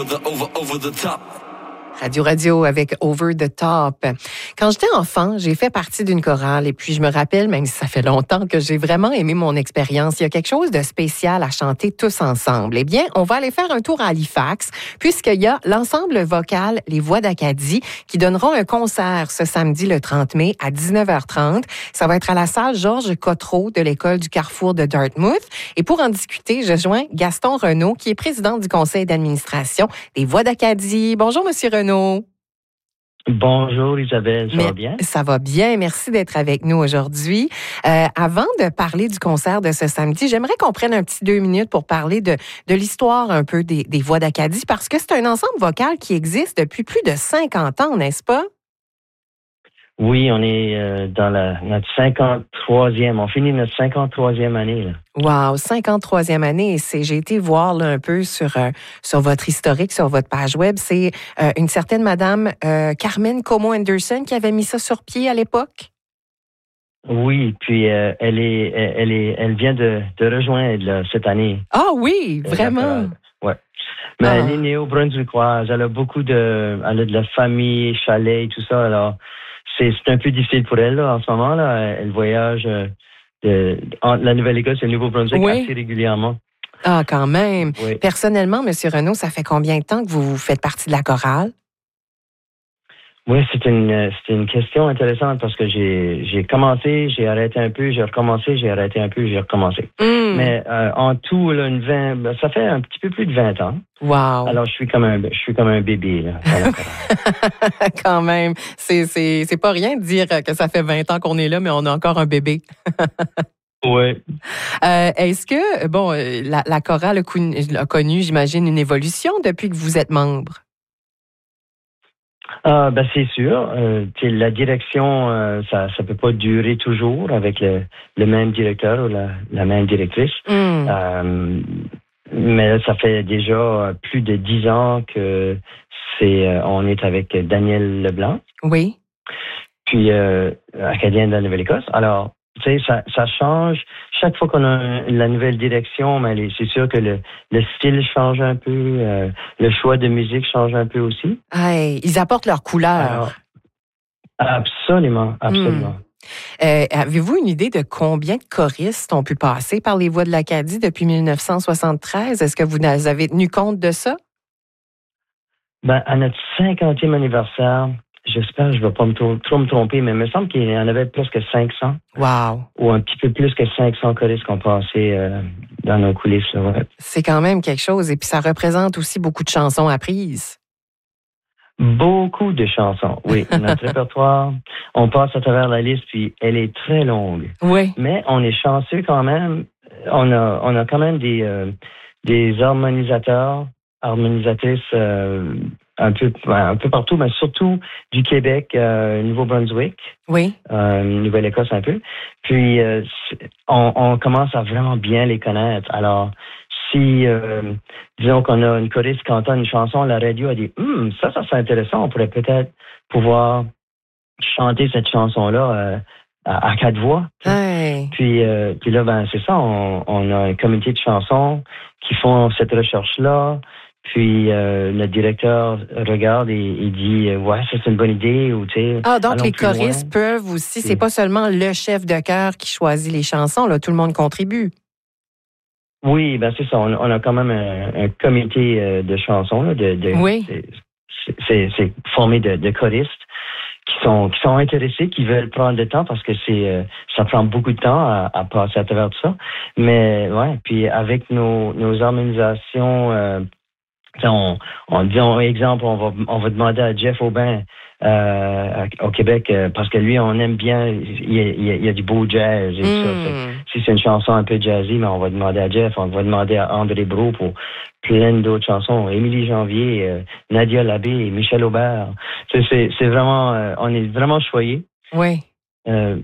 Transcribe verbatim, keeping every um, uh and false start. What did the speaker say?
Over, over the top. Radio Radio avec Over the Top. Quand j'étais enfant, j'ai fait partie d'une chorale et puis je me rappelle, même si ça fait longtemps, que j'ai vraiment aimé mon expérience. Il y a quelque chose de spécial à chanter tous ensemble. Eh bien, on va aller faire un tour à Halifax puisqu'il y a l'ensemble vocal Les Voix d'Acadie qui donneront un concert ce samedi le trente mai à dix-neuf heures trente. Ça va être à la salle Georges Cotreau de l'École du Carrefour de Dartmouth. Et pour en discuter, je joins Gaston Renaud qui est président du conseil d'administration des Voix d'Acadie. Bonjour, Monsieur Renaud. Bonjour Isabelle, ça Mais, va bien? Ça va bien, merci d'être avec nous aujourd'hui. Euh, avant de parler du concert de ce samedi, j'aimerais qu'on prenne un petit deux minutes pour parler de, de l'histoire un peu des, des Voix d'Acadie, parce que c'est un ensemble vocal qui existe depuis plus de cinquante ans, n'est-ce pas? Oui, on est euh, dans la, notre cinquante-troisième, on finit notre cinquante-troisième année. Là. Wow, cinquante-troisième année. C'est, j'ai été voir là, un peu sur, euh, sur votre historique, sur votre page web. C'est euh, une certaine madame euh, Carmen Como-Anderson qui avait mis ça sur pied à l'époque? Oui, puis euh, elle est, elle est, elle vient de, de rejoindre là, cette année. Ah oui, vraiment? Ouais. Mais ah. elle est néo-brunswickoise. Elle a beaucoup de, elle a de la famille, chalet, tout ça. Alors, c'est, c'est un peu difficile pour elle là, en ce moment là. Elle voyage euh, de, entre la Nouvelle-Écosse et le Nouveau-Brunswick oui. assez régulièrement. Ah, quand même. Oui. Personnellement, Monsieur Renaud, ça fait combien de temps que vous faites partie de la chorale? Oui, c'est une c'est une question intéressante parce que j'ai j'ai commencé, j'ai arrêté un peu, j'ai recommencé, j'ai arrêté un peu, j'ai recommencé. Mm. Mais euh, en tout, là, une vingt, ça fait un petit peu plus de vingt ans. Wow. Alors je suis comme un je suis comme un bébé là. Quand même, c'est c'est c'est pas rien de dire que ça fait vingt ans qu'on est là, mais on a encore un bébé. Oui. Euh, est-ce que bon, la, la chorale a connu, a connu, j'imagine, une évolution depuis que vous êtes membre? Ah, ben c'est sûr. Euh, la direction, euh, ça ça peut pas durer toujours avec le, le même directeur ou la, la même directrice. Mm. Euh, mais ça fait déjà plus de dix ans que c'est euh, on est avec Daniel Leblanc. Oui. Puis euh, acadien de la Nouvelle-Écosse. Alors, tu sais, ça, ça change. Chaque fois qu'on a la nouvelle direction, mais les, c'est sûr que le, le style change un peu, euh, le choix de musique change un peu aussi. Hey, ils apportent leur couleur. Alors, absolument, absolument. Hmm. Euh, avez-vous une idée de combien de choristes ont pu passer par les Voix de l'Acadie depuis dix-neuf cent soixante-treize? Est-ce que vous avez tenu compte de ça? Ben, à notre cinquantième anniversaire, j'espère que je ne vais pas me trop, trop me tromper, mais il me semble qu'il y en avait presque cinq cents. Wow. Ou un petit peu plus que cinq cents choristes qui ont passé euh, dans nos coulisses. Là, ouais. C'est quand même quelque chose. Et puis, ça représente aussi beaucoup de chansons apprises. Beaucoup de chansons, oui. Notre répertoire, on passe à travers la liste, puis elle est très longue. Oui. Mais on est chanceux quand même. On a, on a quand même des, euh, des harmonisateurs, harmonisatrices euh, un peu, un peu partout, mais surtout du Québec, euh, Nouveau-Brunswick. Oui. Euh, Nouvelle-Écosse un peu. Puis, euh, on, on commence à vraiment bien les connaître. Alors, si, euh, disons qu'on a une choriste qui entend une chanson, la radio a dit hm, ça, ça c'est intéressant, on pourrait peut-être pouvoir chanter cette chanson-là euh, à, à quatre voix. Hey. Puis, euh, puis là, ben c'est ça, on, on a un comité de chansons qui font cette recherche-là. Puis euh, le directeur regarde et, et dit ouais, ça c'est une bonne idée ou tu sais. Ah donc les choristes loin. Peuvent aussi, c'est pas seulement le chef de chœur qui choisit les chansons, là, tout le monde contribue. Oui, ben c'est ça. On, on a quand même un, un comité euh, de chansons là, de, de oui. C'est, c'est, c'est formé de, de choristes qui sont qui sont intéressés, qui veulent prendre le temps parce que c'est euh, ça prend beaucoup de temps à, à passer à travers tout ça. Mais ouais, puis avec nos nos organisations. Euh, On, on dit, on, exemple, on va, on va demander à Jeff Aubin euh, au Québec euh, parce que lui, on aime bien, il y a, il y a, il y a du beau jazz et mm. ça. Fait, si c'est une chanson un peu jazzy, mais on va demander à Jeff, on va demander à André Brault pour plein d'autres chansons, Émilie Janvier, euh, Nadia Labbé, Michel Aubert. C'est, c'est, c'est vraiment, euh, on est vraiment choyés. Oui. Euh,